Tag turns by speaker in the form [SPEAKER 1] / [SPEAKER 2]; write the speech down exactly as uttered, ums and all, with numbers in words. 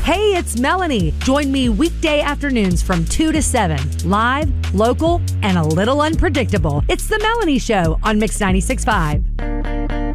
[SPEAKER 1] Hey, it's Melanie. Join me weekday afternoons from two to seven. Live, local, and a little unpredictable. It's The Melanie Show on Mix ninety-six point five.